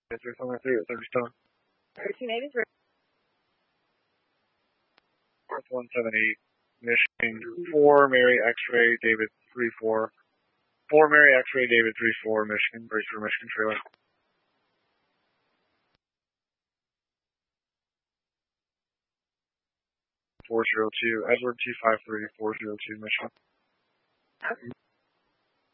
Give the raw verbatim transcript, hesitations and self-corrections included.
Is there something three at thirty stone? thirteen eighty-three. North one seven eight, Michigan four, Mary X-ray, David three four. four Mary X-ray, David three four, Michigan, brace for Michigan trailer. four zero two, Edward two five three, four zero two, Michigan. Okay.